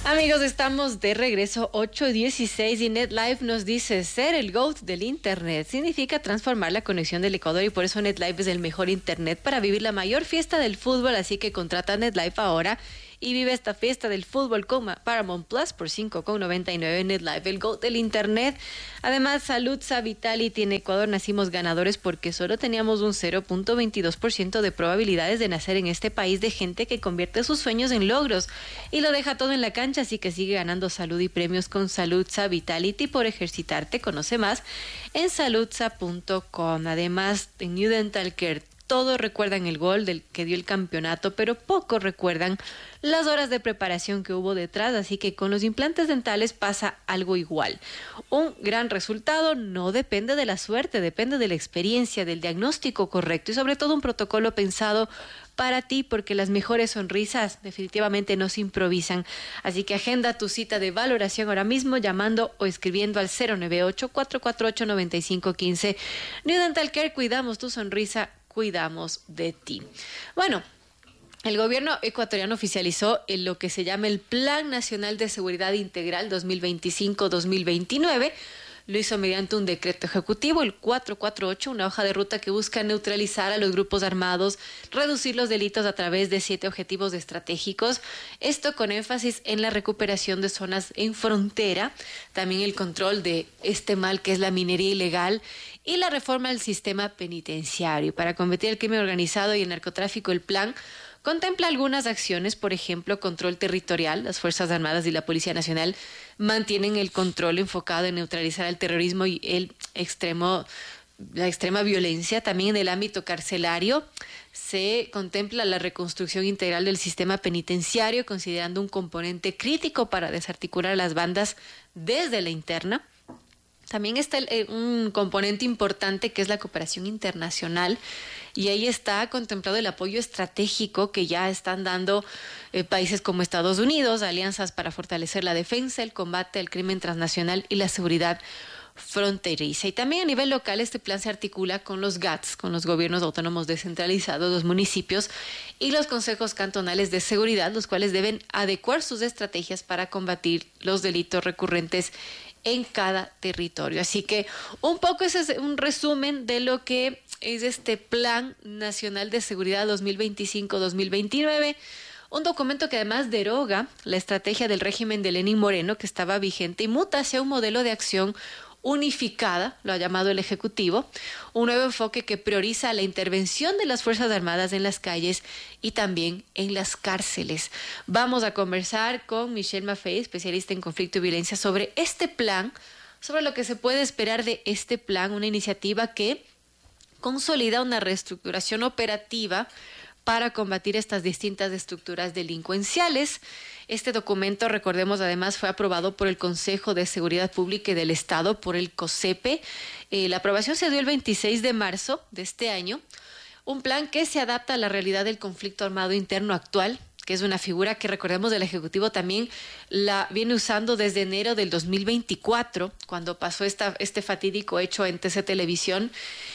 Amigos, estamos de regreso 8:16 y NetLife nos dice ser el GOAT del Internet significa transformar la conexión del Ecuador y por eso NetLife es el mejor Internet para vivir la mayor fiesta del fútbol, así que contrata NetLife ahora y vive esta fiesta del fútbol con Paramount Plus por $5.99. NetLife, el GOAT del Internet. Además, Saludza Vitality en Ecuador nacimos ganadores porque solo teníamos un 0.22% de probabilidades de nacer en este país de gente que convierte sus sueños en logros y lo deja todo en la cancha, así que sigue ganando salud y premios con Saludza Vitality por ejercitarte. Conoce más en saludza.com. Además, en New Dental Care, todos recuerdan el gol del que dio el campeonato, pero pocos recuerdan las horas de preparación que hubo detrás, así que con los implantes dentales pasa algo igual. Un gran resultado no depende de la suerte, depende de la experiencia, del diagnóstico correcto y sobre todo un protocolo pensado para ti, porque las mejores sonrisas definitivamente no se improvisan. Así que agenda tu cita de valoración ahora mismo llamando o escribiendo al 098-448-9515. New Dental Care, cuidamos tu sonrisa, cuidamos de ti. Bueno, el gobierno ecuatoriano oficializó lo que se llama el Plan Nacional de Seguridad Integral 2025-2029. Lo hizo mediante un decreto ejecutivo, el 448, una hoja de ruta que busca neutralizar a los grupos armados, reducir los delitos a través de 7 objetivos estratégicos. Esto con énfasis en la recuperación de zonas en frontera, también el control de este mal que es la minería ilegal y la reforma del sistema penitenciario. Para combatir el crimen organizado y el narcotráfico, el plan contempla algunas acciones, por ejemplo, control territorial. Las Fuerzas Armadas y la Policía Nacional mantienen el control enfocado en neutralizar el terrorismo y la extrema violencia. También en el ámbito carcelario se contempla la reconstrucción integral del sistema penitenciario, considerando un componente crítico para desarticular a las bandas desde la interna. También está un componente importante que es la cooperación internacional y ahí está contemplado el apoyo estratégico que ya están dando países como Estados Unidos, alianzas para fortalecer la defensa, el combate al crimen transnacional y la seguridad fronteriza. Y también a nivel local este plan se articula con los GATS, con los gobiernos autónomos descentralizados, los municipios y los consejos cantonales de seguridad, los cuales deben adecuar sus estrategias para combatir los delitos recurrentes en cada territorio. Así que un poco ese es un resumen de lo que es este Plan Nacional de Seguridad 2025-2029, un documento que además deroga la estrategia del régimen de Lenín Moreno que estaba vigente y muta hacia un modelo de acción unificada, lo ha llamado el Ejecutivo, un nuevo enfoque que prioriza la intervención de las Fuerzas Armadas en las calles y también en las cárceles. Vamos a conversar con Michelle Maffei, especialista en conflicto y violencia, sobre este plan, sobre lo que se puede esperar de este plan, una iniciativa que consolida una reestructuración operativa para combatir estas distintas estructuras delincuenciales. Este documento, recordemos, además fue aprobado por el Consejo de Seguridad Pública y del Estado, por el COSEPE. La aprobación se dio el 26 de marzo de este año. Un plan que se adapta a la realidad del conflicto armado interno actual, que es una figura que, recordemos, el Ejecutivo también la viene usando desde enero del 2024, cuando pasó este fatídico hecho en TC Televisión,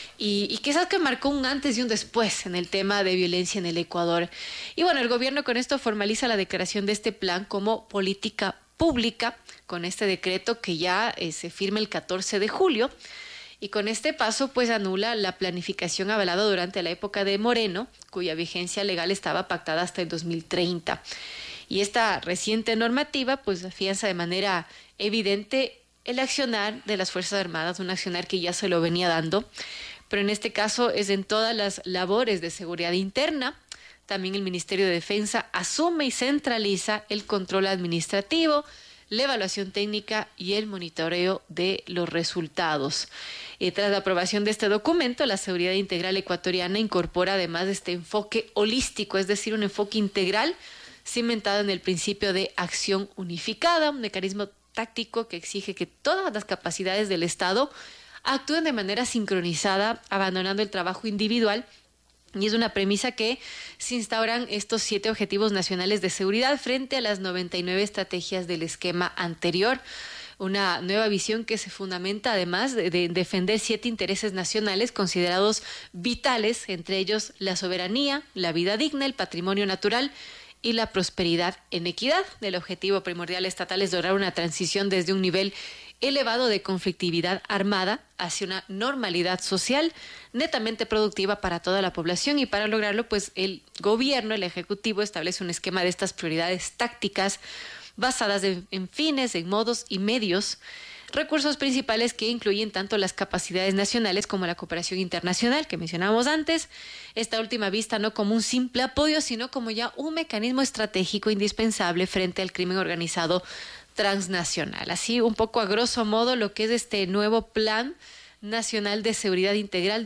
y quizás que marcó un antes y un después en el tema de violencia en el Ecuador. Y bueno, el gobierno con esto formaliza la declaración de este plan como política pública, con este decreto que ya se firma el 14 de julio, y con este paso pues anula la planificación avalada durante la época de Moreno, cuya vigencia legal estaba pactada hasta el 2030. Y esta reciente normativa pues afianza de manera evidente el accionar de las Fuerzas Armadas, un accionar que ya se lo venía dando, pero en este caso es en todas las labores de seguridad interna. También el Ministerio de Defensa asume y centraliza el control administrativo, la evaluación técnica y el monitoreo de los resultados. Tras la aprobación de este documento, la seguridad integral ecuatoriana incorpora además este enfoque holístico, es decir, un enfoque integral cimentado en el principio de acción unificada, un mecanismo táctico que exige que todas las capacidades del Estado actúen de manera sincronizada, abandonando el trabajo individual. Y es una premisa que se instauran estos 7 objetivos nacionales de seguridad frente a las 99 estrategias del esquema anterior. Una nueva visión que se fundamenta además de defender 7 intereses nacionales considerados vitales, entre ellos la soberanía, la vida digna, el patrimonio natural y la prosperidad en equidad. El objetivo primordial estatal es lograr una transición desde un nivel elevado de conflictividad armada hacia una normalidad social netamente productiva para toda la población, y para lograrlo, pues el gobierno, el ejecutivo, establece un esquema de estas prioridades tácticas basadas en fines, en modos y medios, recursos principales que incluyen tanto las capacidades nacionales como la cooperación internacional que mencionábamos antes. Esta última vista no como un simple apoyo, sino como ya un mecanismo estratégico indispensable frente al crimen organizado transnacional. Así, un poco a grosso modo, lo que es este nuevo Plan Nacional de Seguridad Integral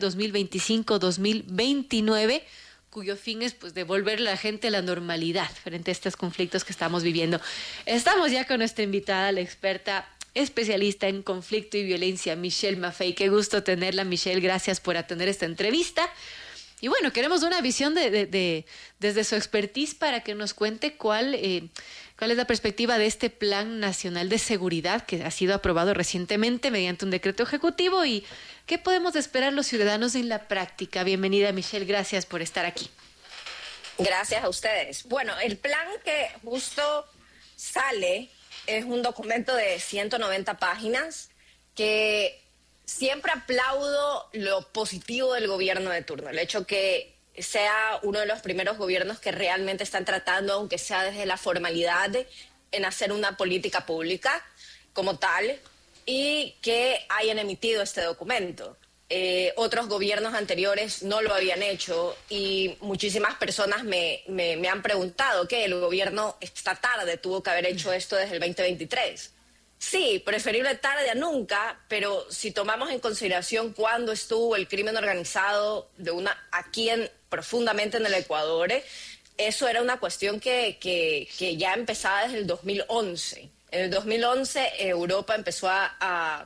2025-2029, cuyo fin es pues devolverle a la gente la normalidad frente a estos conflictos que estamos viviendo. Estamos ya con nuestra invitada, la experta especialista en conflicto y violencia, Michelle Maffei. Qué gusto tenerla, Michelle. Gracias por atender esta entrevista. Y bueno, queremos una visión desde su expertise para que nos cuente cuál es la perspectiva de este Plan Nacional de Seguridad que ha sido aprobado recientemente mediante un decreto ejecutivo, y qué podemos esperar los ciudadanos en la práctica. Bienvenida, Michelle. Gracias por estar aquí. Gracias a ustedes. Bueno, el plan que justo sale es un documento de 190 páginas que siempre aplaudo lo positivo del gobierno de turno, el hecho que sea uno de los primeros gobiernos que realmente están tratando, aunque sea desde la formalidad, en hacer una política pública como tal, y que hayan emitido este documento. Otros gobiernos anteriores no lo habían hecho, y muchísimas personas me han preguntado que el gobierno esta tarde tuvo que haber hecho esto desde el 2023. Sí, preferible tarde a nunca, pero si tomamos en consideración cuándo estuvo el crimen organizado profundamente en el Ecuador, eso era una cuestión que ya empezaba desde el 2011. En el 2011 Europa empezó a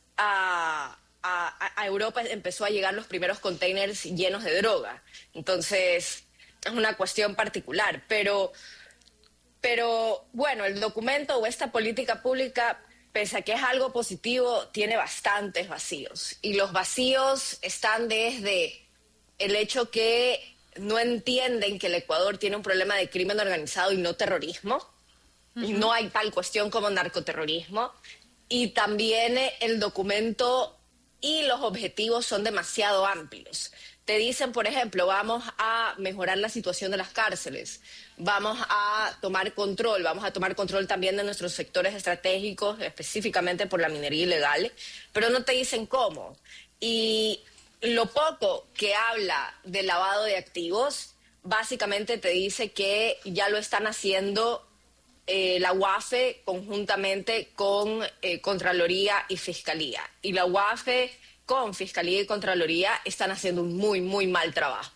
Europa empezó a llegar los primeros containers llenos de droga. Entonces, es una cuestión particular, pero bueno, el documento o esta política pública, pese a que es algo positivo, tiene bastantes vacíos. Y los vacíos están desde el hecho que no entienden que el Ecuador tiene un problema de crimen organizado y no terrorismo. No hay tal cuestión como narcoterrorismo. Y también el documento y los objetivos son demasiado amplios. Te dicen, por ejemplo, vamos a mejorar la situación de las cárceles, vamos a tomar control también de nuestros sectores estratégicos, específicamente por la minería ilegal, pero no te dicen cómo. Y lo poco que habla del lavado de activos, básicamente te dice que ya lo están haciendo la UAFE conjuntamente con Contraloría y Fiscalía. Y la UAFE con Fiscalía y Contraloría están haciendo un muy, muy mal trabajo.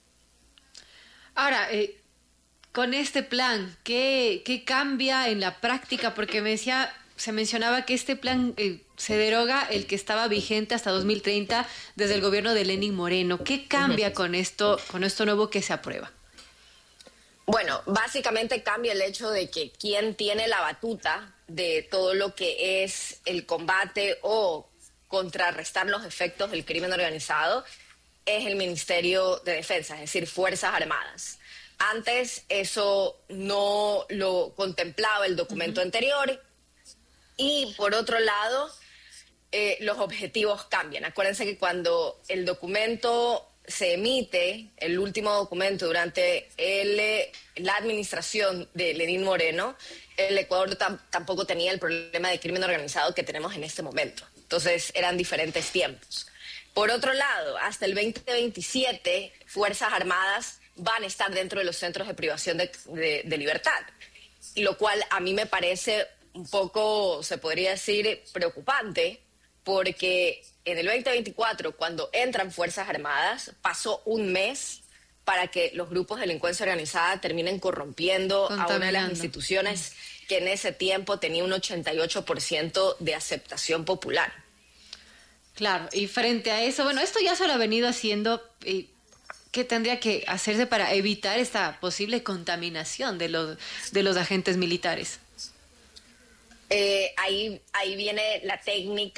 Ahora, con este plan, ¿qué cambia en la práctica? Porque se mencionaba que este plan se deroga el que estaba vigente hasta 2030 desde el gobierno de Lenín Moreno. ¿Qué cambia con esto nuevo que se aprueba? Bueno, básicamente cambia el hecho de que quien tiene la batuta de todo lo que es el combate o contrarrestar los efectos del crimen organizado es el Ministerio de Defensa, es decir, Fuerzas Armadas. Antes eso no lo contemplaba el documento anterior, y por otro lado los objetivos cambian. Acuérdense que cuando el documento se emite, el último documento durante la administración de Lenín Moreno, el Ecuador tampoco tenía el problema de crimen organizado que tenemos en este momento. Entonces eran diferentes tiempos. Por otro lado, hasta el 2027, Fuerzas Armadas van a estar dentro de los centros de privación de libertad, y lo cual a mí me parece un poco, se podría decir, preocupante, porque en el 2024, cuando entran Fuerzas Armadas, pasó un mes para que los grupos de delincuencia organizada terminen corrompiendo a una de las instituciones que en ese tiempo tenía un 88% de aceptación popular. Claro, y frente a eso, bueno, esto ya se lo ha venido haciendo. ¿Qué tendría que hacerse para evitar esta posible contaminación de los agentes militares? Ahí viene la técnica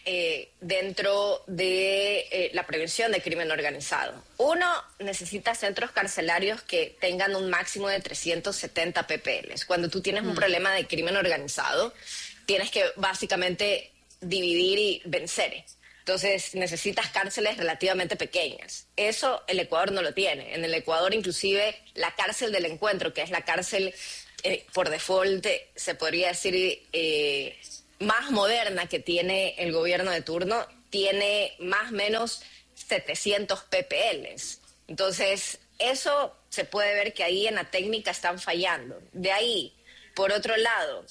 dentro de la prevención del crimen organizado. Uno, necesita centros carcelarios que tengan un máximo de 370 ppl. Cuando tú tienes un problema de crimen organizado, tienes que básicamente dividir y vencer. Entonces necesitas cárceles relativamente pequeñas. Eso el Ecuador no lo tiene. En el Ecuador inclusive la cárcel del encuentro, que es la cárcel por default, se podría decir, más moderna que tiene el gobierno de turno, tiene más o menos 700 ppl. Entonces eso se puede ver que ahí en la técnica están fallando. De ahí, por otro lado,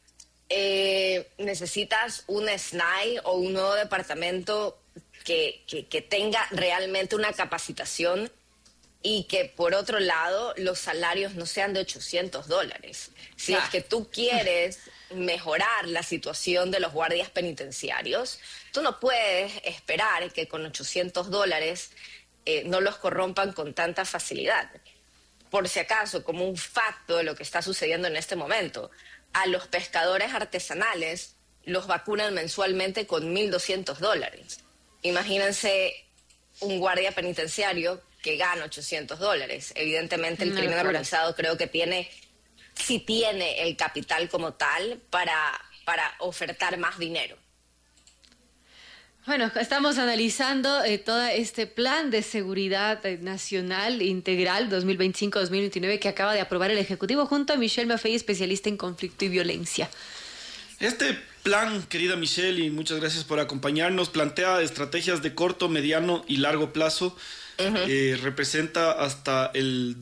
necesitas un SNAI o un nuevo departamento que tenga realmente una capacitación y que, por otro lado, los salarios no sean de $800. Si es que tú quieres mejorar la situación de los guardias penitenciarios, tú no puedes esperar que con $800 no los corrompan con tanta facilidad. Por si acaso, como un facto de lo que está sucediendo en este momento, a los pescadores artesanales los vacunan mensualmente con $1,200. Imagínense un guardia penitenciario que gana $800. Evidentemente el crimen organizado creo que sí tiene el capital como tal para ofertar más dinero. Bueno, estamos analizando todo este plan de seguridad nacional integral 2025-2029 que acaba de aprobar el Ejecutivo junto a Michelle Maffei, especialista en conflicto y violencia. Este plan, querida Michelle, y muchas gracias por acompañarnos, plantea estrategias de corto, mediano y largo plazo. Representa hasta el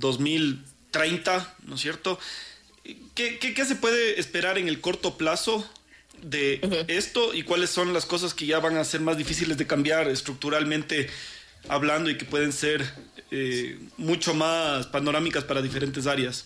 2030, ¿no es cierto? ¿Qué se puede esperar en el corto plazo de esto y cuáles son las cosas que ya van a ser más difíciles de cambiar estructuralmente hablando y que pueden ser mucho más panorámicas para diferentes áreas?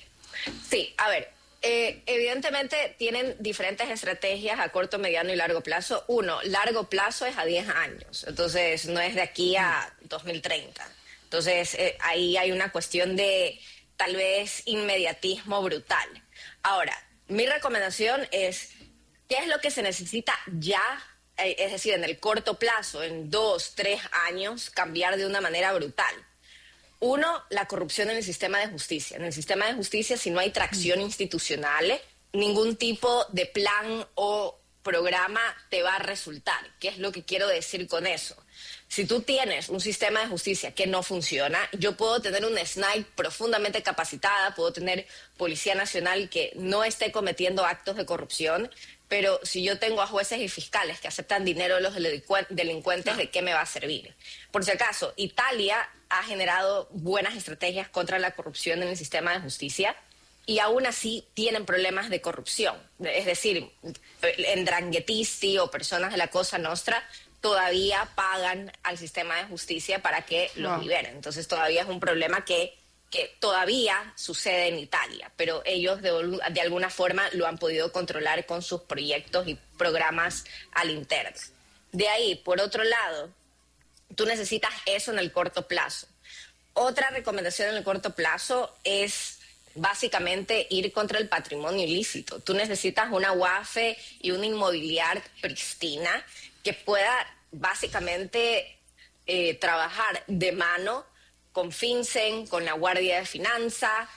Sí, a ver, evidentemente tienen diferentes estrategias a corto, mediano y largo plazo. Uno, largo plazo es a 10 años, entonces no es de aquí a 2030. Entonces ahí hay una cuestión de tal vez inmediatismo brutal. Ahora, mi recomendación es: ¿qué es lo que se necesita ya? Es decir, en el corto plazo, en 2, 3 años, cambiar de una manera brutal. Uno, la corrupción en el sistema de justicia. En el sistema de justicia, si no hay tracción institucional, ningún tipo de plan o programa te va a resultar. ¿Qué es lo que quiero decir con eso? Si tú tienes un sistema de justicia que no funciona, yo puedo tener una SNAI profundamente capacitada, puedo tener Policía Nacional que no esté cometiendo actos de corrupción, pero si yo tengo a jueces y fiscales que aceptan dinero de los delincuentes, ¿de qué me va a servir? Por si acaso, Italia ha generado buenas estrategias contra la corrupción en el sistema de justicia y aún así tienen problemas de corrupción. Es decir, ndranghetisti o personas de la Cosa Nostra todavía pagan al sistema de justicia para que los liberen. Entonces todavía es un problema que todavía sucede en Italia, pero ellos de alguna forma lo han podido controlar con sus proyectos y programas al interno. De ahí, por otro lado, tú necesitas eso en el corto plazo. Otra recomendación en el corto plazo es básicamente ir contra el patrimonio ilícito. Tú necesitas una UAFE y una inmobiliaria pristina que pueda básicamente trabajar de mano con FinCEN, con la Guardia de Finanza,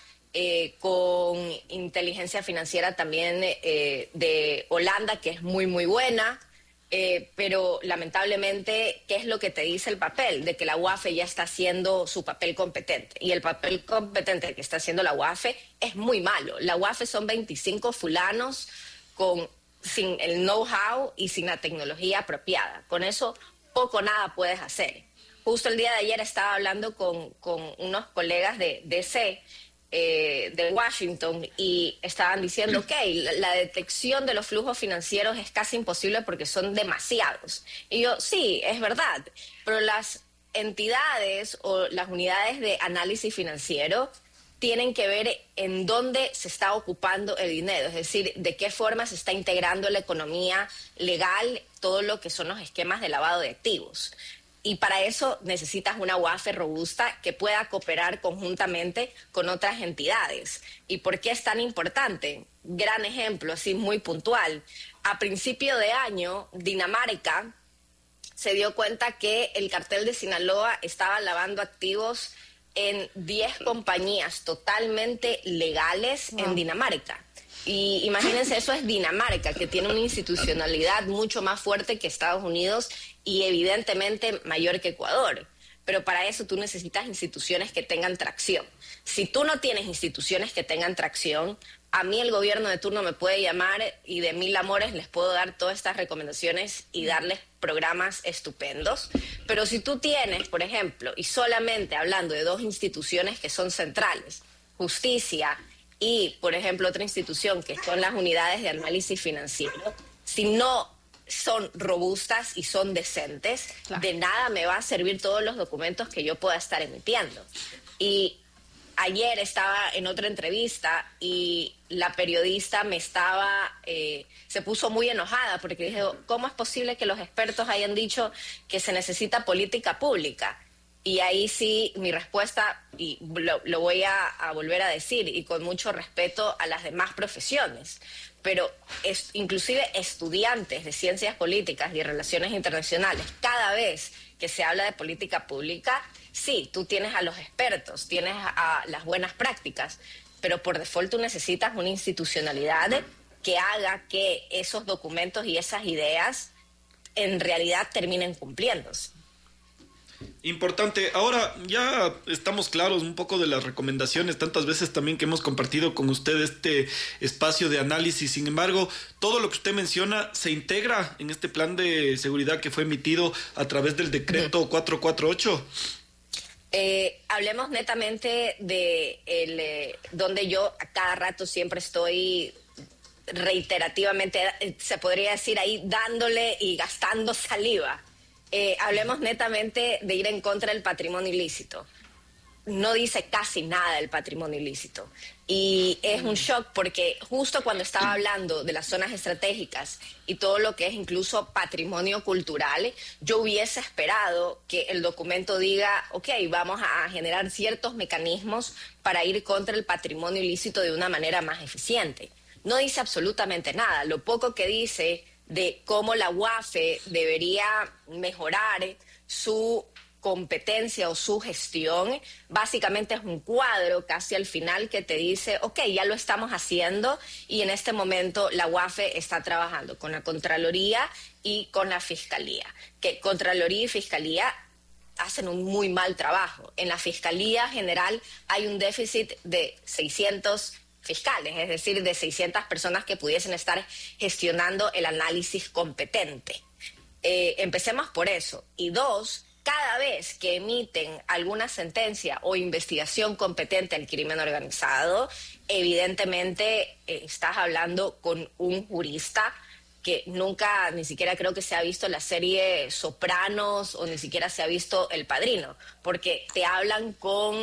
con inteligencia financiera también de Holanda, que es muy, muy buena. Pero lamentablemente, ¿qué es lo que te dice el papel? De que la UAFE ya está haciendo su papel competente. Y el papel competente que está haciendo la UAFE es muy malo. La UAFE son 25 fulanos sin el know-how y sin la tecnología apropiada. Con eso, poco o nada puedes hacer. Justo el día de ayer estaba hablando con unos colegas de DC, de Washington, y estaban diciendo, ok, la detección de los flujos financieros es casi imposible porque son demasiados. Y yo, sí, es verdad, pero las entidades o las unidades de análisis financiero tienen que ver en dónde se está ocupando el dinero, es decir, de qué forma se está integrando en la economía legal todo lo que son los esquemas de lavado de activos. Y para eso necesitas una UAFE robusta que pueda cooperar conjuntamente con otras entidades. ¿Y por qué es tan importante? Gran ejemplo, así muy puntual. A principio de año, Dinamarca se dio cuenta que el cartel de Sinaloa estaba lavando activos en 10 compañías totalmente legales en Dinamarca. Y imagínense, eso es Dinamarca, que tiene una institucionalidad mucho más fuerte que Estados Unidos y evidentemente mayor que Ecuador. Pero para eso tú necesitas instituciones que tengan tracción. Si tú no tienes instituciones que tengan tracción, a mí el gobierno de turno me puede llamar y de mil amores les puedo dar todas estas recomendaciones y darles programas estupendos. Pero si tú tienes, por ejemplo, y solamente hablando de 2 instituciones que son centrales, justicia y, por ejemplo, otra institución que son las unidades de análisis financiero, si no son robustas y son decentes, claro, de nada me va a servir todos los documentos que yo pueda estar emitiendo. Y ayer estaba en otra entrevista y la periodista se puso muy enojada porque dijo, ¿cómo es posible que los expertos hayan dicho que se necesita política pública? Y ahí sí, mi respuesta, y lo voy a volver a decir, y con mucho respeto a las demás profesiones, pero inclusive estudiantes de ciencias políticas y relaciones internacionales, cada vez que se habla de política pública, sí, tú tienes a los expertos, tienes a las buenas prácticas, pero por default tú necesitas una institucionalidad que haga que esos documentos y esas ideas en realidad terminen cumpliéndose. Importante. Ahora ya estamos claros un poco de las recomendaciones, tantas veces también que hemos compartido con usted este espacio de análisis. Sin embargo, todo lo que usted menciona se integra en este plan de seguridad que fue emitido a través del decreto 448. Hablemos netamente de donde yo a cada rato siempre estoy reiterativamente, se podría decir ahí, dándole y gastando saliva. Hablemos netamente de ir en contra del patrimonio ilícito. No dice casi nada del patrimonio ilícito. Y es un shock porque justo cuando estaba hablando de las zonas estratégicas y todo lo que es incluso patrimonio cultural, yo hubiese esperado que el documento diga, ok, vamos a generar ciertos mecanismos para ir contra el patrimonio ilícito de una manera más eficiente. No dice absolutamente nada. Lo poco que dice de cómo la UAFE debería mejorar su competencia o su gestión, básicamente es un cuadro casi al final que te dice, ok, ya lo estamos haciendo y en este momento la UAFE está trabajando con la Contraloría y con la Fiscalía, que Contraloría y Fiscalía hacen un muy mal trabajo. En la Fiscalía General hay un déficit de 600 fiscales, es decir, de 600 personas que pudiesen estar gestionando el análisis competente. Empecemos por eso. Y 2, cada vez que emiten alguna sentencia o investigación competente al crimen organizado, evidentemente estás hablando con un jurista que nunca, ni siquiera creo que se ha visto la serie Sopranos o ni siquiera se ha visto El Padrino, porque te hablan con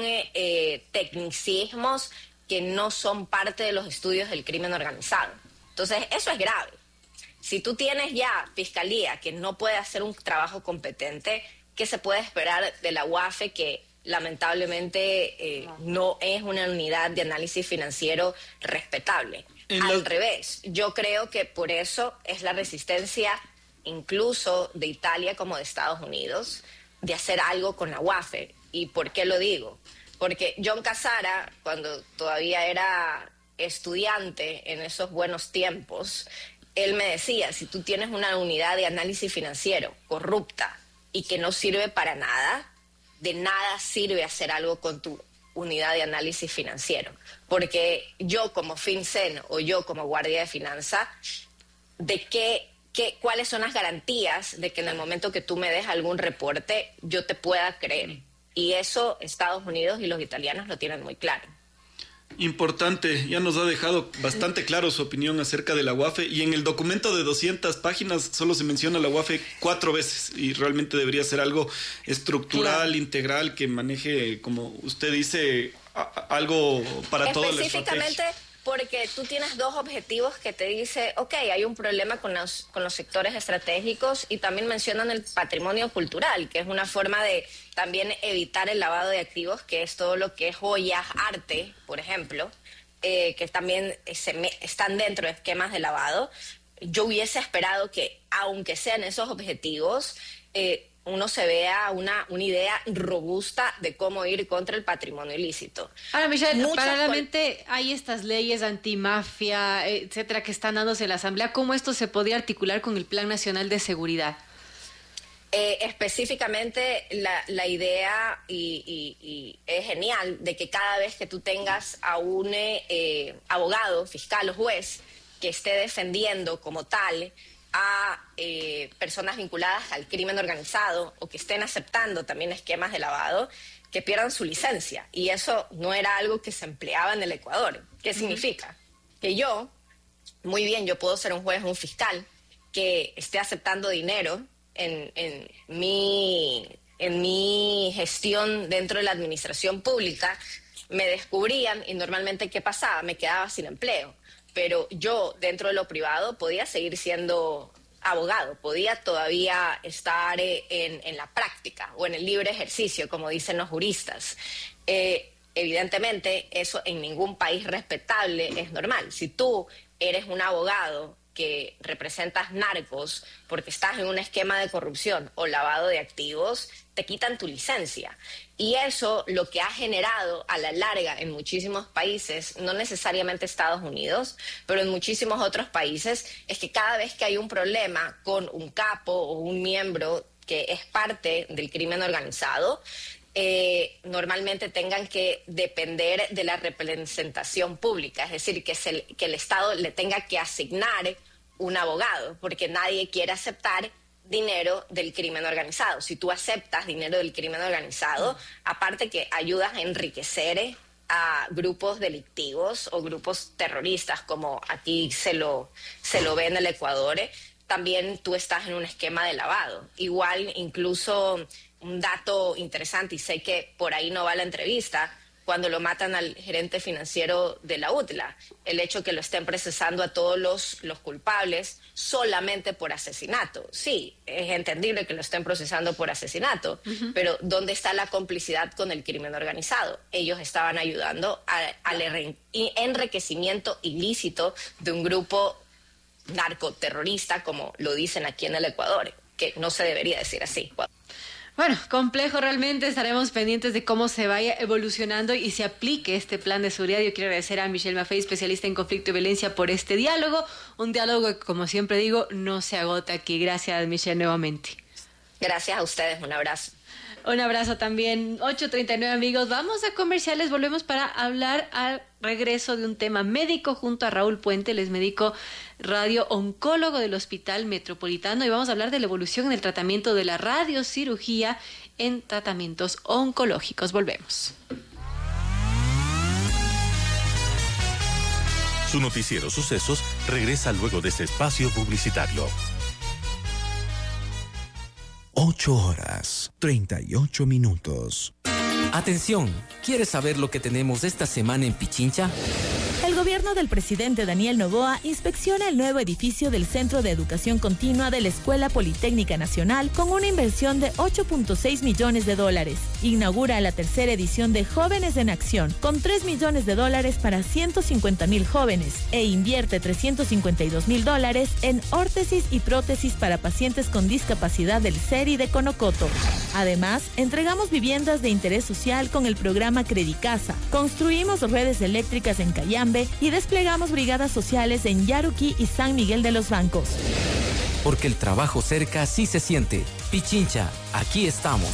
tecnicismos que no son parte de los estudios del crimen organizado. Entonces, eso es grave. Si tú tienes ya fiscalía que no puede hacer un trabajo competente, ¿qué se puede esperar de la UAFE que lamentablemente no es una unidad de análisis financiero respetable? Al revés, yo creo que por eso es la resistencia incluso de Italia como de Estados Unidos de hacer algo con la UAFE. ¿Y por qué lo digo? Porque John Cassara, cuando todavía era estudiante en esos buenos tiempos, él me decía, si tú tienes una unidad de análisis financiero corrupta y que no sirve para nada, de nada sirve hacer algo con tu unidad de análisis financiero. Porque yo como FinCEN o yo como guardia de finanza, ¿cuáles son las garantías de que en el momento que tú me des algún reporte yo te pueda creer? Y eso Estados Unidos y los italianos lo tienen muy claro. Importante, ya nos ha dejado bastante claro su opinión acerca de la UAFE y en el documento de 200 páginas solo se menciona la UAFE 4 veces y realmente debería ser algo estructural, claro, integral, que maneje, como usted dice, algo para todo el específicamente porque tú tienes dos objetivos que te dice, ok, hay un problema con los sectores estratégicos, y también mencionan el patrimonio cultural, que es una forma de también evitar el lavado de activos, que es todo lo que es joyas, arte, por ejemplo, que también están dentro de esquemas de lavado. Yo hubiese esperado que, aunque sean esos objetivos, uno se vea una idea robusta de cómo ir contra el patrimonio ilícito. Ahora, Michelle, paralelamente hay estas leyes antimafia, etcétera, que están dándose en la Asamblea. ¿Cómo esto se podría articular con el Plan Nacional de Seguridad? Específicamente la idea, y es genial, de que cada vez que tú tengas a un abogado, fiscal o juez que esté defendiendo como tal a personas vinculadas al crimen organizado, o que estén aceptando también esquemas de lavado, que pierdan su licencia. Y eso no era algo que se empleaba en el Ecuador. ¿Qué significa? Que yo puedo ser un juez o un fiscal que esté aceptando dinero en mi gestión dentro de la administración pública, me descubrían, y normalmente ¿qué pasaba? Me quedaba sin empleo. Pero yo, dentro de lo privado, podía seguir siendo abogado, podía todavía estar en la práctica o en el libre ejercicio, como dicen los juristas. Evidentemente, eso en ningún país respetable es normal. Si tú eres un abogado que representas narcos porque estás en un esquema de corrupción o lavado de activos, te quitan tu licencia. Y eso lo que ha generado a la larga en muchísimos países, no necesariamente Estados Unidos, pero en muchísimos otros países, es que cada vez que hay un problema con un capo o un miembro que es parte del crimen organizado, normalmente tengan que depender de la representación pública, es decir, que el Estado le tenga que asignar un abogado, porque nadie quiere aceptar dinero del crimen organizado. Si tú aceptas dinero del crimen organizado, aparte que ayudas a enriquecer a grupos delictivos o grupos terroristas, como aquí se lo ve en el Ecuador, también tú estás en un esquema de lavado. Igual, incluso un dato interesante, y sé que por ahí no va la entrevista, cuando lo matan al gerente financiero de la UTLA, el hecho que lo estén procesando a todos los culpables solamente por asesinato. Sí, es entendible que lo estén procesando por asesinato, pero ¿dónde está la complicidad con el crimen organizado? Ellos estaban ayudando al enriquecimiento ilícito de un grupo narcoterrorista, como lo dicen aquí en el Ecuador, que no se debería decir así. Bueno, complejo realmente. Estaremos pendientes de cómo se vaya evolucionando y se aplique este plan de seguridad. Yo quiero agradecer a Michelle Maffei, especialista en conflicto y violencia, por este diálogo. Un diálogo que, como siempre digo, no se agota aquí. Gracias, Michelle, nuevamente. Gracias a ustedes. Un abrazo. Un abrazo también. 8:39, amigos. Vamos a comerciales. Volvemos para hablar al regreso de un tema médico junto a Raúl Puente. Él es médico radio-oncólogo del Hospital Metropolitano, y vamos a hablar de la evolución en el tratamiento de la radiocirugía en tratamientos oncológicos. Volvemos. Su noticiero Sucesos regresa luego de este espacio publicitario. 8:38. Atención, ¿quieres saber lo que tenemos esta semana en Pichincha? El gobierno del presidente Daniel Noboa inspecciona el nuevo edificio del Centro de Educación Continua de la Escuela Politécnica Nacional con una inversión de $8.6 millones. Inaugura la tercera edición de Jóvenes en Acción con $3 millones para 150,000 jóvenes e invierte $352,000 en órtesis y prótesis para pacientes con discapacidad del CERI de Conocoto. Además, entregamos viviendas de interés social con el programa Credicasa, construimos redes eléctricas en Cayambe y desplegamos brigadas sociales en Yaruquí y San Miguel de los Bancos. Porque el trabajo cerca sí se siente. Pichincha, aquí estamos.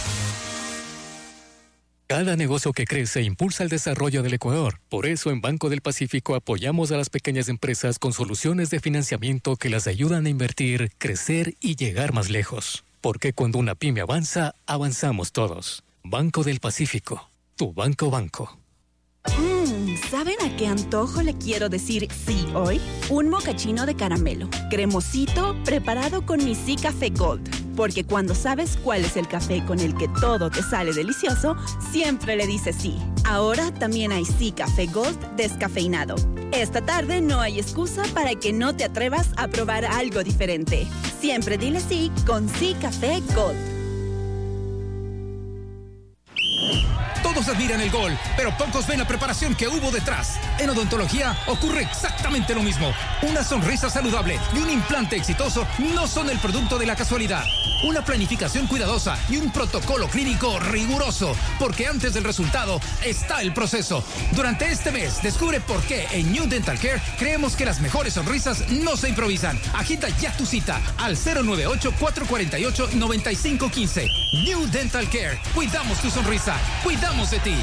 Cada negocio que crece impulsa el desarrollo del Ecuador. Por eso en Banco del Pacífico apoyamos a las pequeñas empresas con soluciones de financiamiento que las ayudan a invertir, crecer y llegar más lejos. Porque cuando una pyme avanza, avanzamos todos. Banco del Pacífico, tu banco. ¿Saben a qué antojo le quiero decir sí hoy? Un mocachino de caramelo, cremosito, preparado con mi Sí Café Gold. Porque cuando sabes cuál es el café con el que todo te sale delicioso, siempre le dices sí. Ahora también hay Sí Café Gold descafeinado. Esta tarde no hay excusa para que no te atrevas a probar algo diferente. Siempre dile sí con Sí Café Gold. Todos admiran el gol, pero pocos ven la preparación que hubo detrás. En odontología ocurre exactamente lo mismo. Una sonrisa saludable y un implante exitoso no son el producto de la casualidad. Una planificación cuidadosa y un protocolo clínico riguroso, porque antes del resultado está el proceso. Durante este mes, descubre por qué en New Dental Care creemos que las mejores sonrisas no se improvisan. Agita ya tu cita al 098-448-9515. New Dental Care. Cuidamos tu sonrisa. Cuidamos de ti.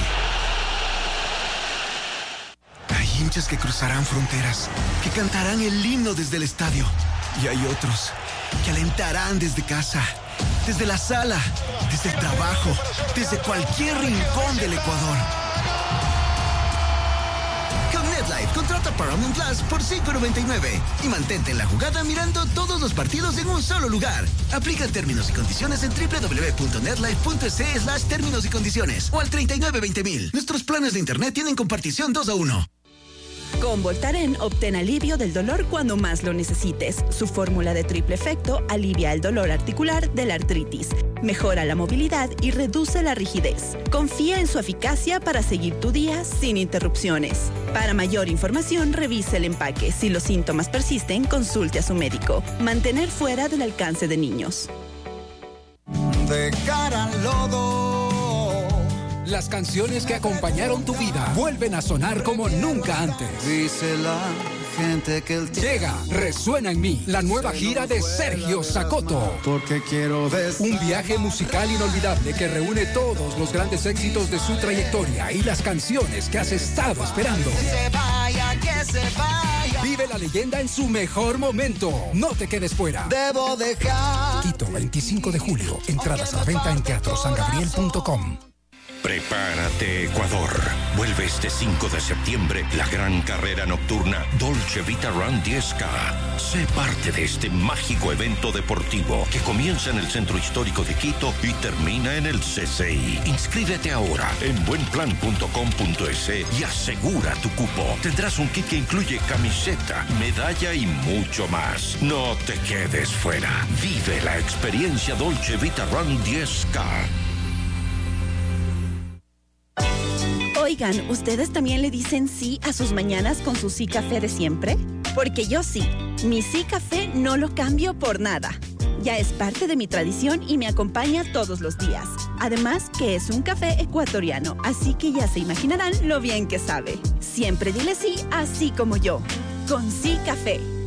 Hay hinchas que cruzarán fronteras, que cantarán el himno desde el estadio. Y hay otros que alentarán desde casa, desde la sala, desde el trabajo, desde cualquier rincón del Ecuador. Con NetLife, contrata Paramount Plus por $5.99 y mantente en la jugada mirando todos los partidos en un solo lugar. Aplica términos y condiciones en www.netlife.es/términos y condiciones o al 3920.000. Nuestros planes de internet tienen compartición 2-1. Con Voltaren obtén alivio del dolor cuando más lo necesites. Su fórmula de triple efecto alivia el dolor articular de la artritis, mejora la movilidad y reduce la rigidez. Confía en su eficacia para seguir tu día sin interrupciones. Para mayor información, revise el empaque. Si los síntomas persisten, consulte a su médico. Mantener fuera del alcance de niños. De cara al lodo. Las canciones que acompañaron tu vida vuelven a sonar como nunca antes. Dice la gente que el Llega Resuena en mí, la nueva gira de Sergio Sacoto. Porque quiero un viaje musical inolvidable que reúne todos los grandes éxitos de su trayectoria y las canciones que has estado esperando. Que se vaya. Vive la leyenda en su mejor momento. No te quedes fuera. Debo dejar. Quito, 25 de julio. Entradas a la venta en teatrosangabriel.com. Prepárate, Ecuador. Vuelve este 5 de septiembre la gran carrera nocturna Dolce Vita Run 10K. Sé parte de este mágico evento deportivo que comienza en el Centro Histórico de Quito y termina en el CCI. Inscríbete ahora en buenplan.com.es y asegura tu cupo. Tendrás un kit que incluye camiseta, medalla y mucho más. No te quedes fuera. Vive la experiencia Dolce Vita Run 10K. Oigan, ¿ustedes también le dicen sí a sus mañanas con su Sí Café de siempre? Porque yo sí. Mi Sí Café no lo cambio por nada. Ya es parte de mi tradición y me acompaña todos los días. Además que es un café ecuatoriano, así que ya se imaginarán lo bien que sabe. Siempre dile sí, así como yo. Con Sí Café.